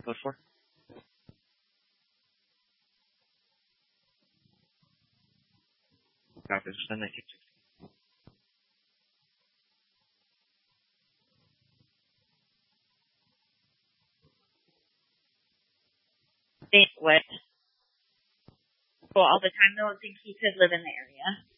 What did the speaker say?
code for? Copy. Send that. Banquet. Well, all the time though, I think he could live in the area.